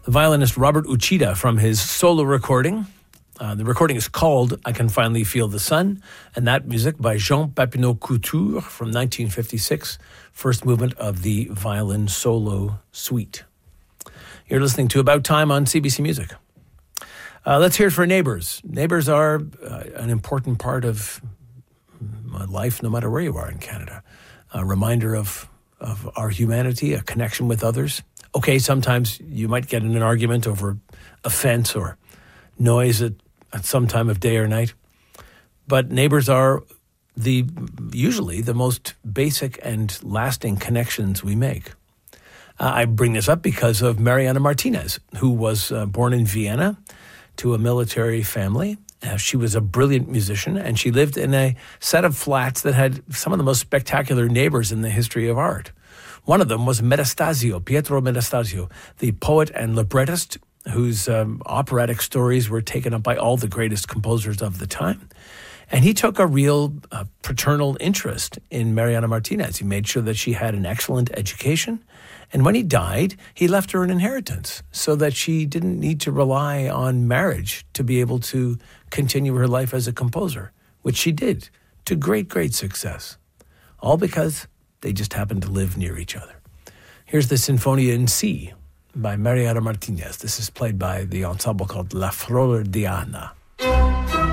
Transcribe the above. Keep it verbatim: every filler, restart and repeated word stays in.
the violinist Robert Uchida from his solo recording. Uh, the recording is called I Can Finally Feel the Sun, and that music by Jean Papineau Couture from nineteen fifty-six, first movement of the violin solo suite. You're listening to About Time on C B C Music. Uh, let's hear it for neighbors. Neighbors are uh, an important part of my life, no matter where you are in Canada. A reminder of, of our humanity, a connection with others. Okay, sometimes you might get in an argument over a fence or noise at at some time of day or night. But neighbors are the usually the most basic and lasting connections we make. Uh, I bring this up because of Mariana Martinez, who was uh, born in Vienna to a military family. Uh, she was a brilliant musician, and she lived in a set of flats that had some of the most spectacular neighbors in the history of art. One of them was Metastasio, Pietro Metastasio, the poet and librettist whose um, operatic stories were taken up by all the greatest composers of the time. And he took a real uh, paternal interest in Mariana Martinez. He made sure that she had an excellent education. And when he died, he left her an inheritance so that she didn't need to rely on marriage to be able to continue her life as a composer, which she did to great, great success. All because they just happened to live near each other. Here's the Sinfonia in C by Mariana Martinez. This is played by the ensemble called La Flor Diana.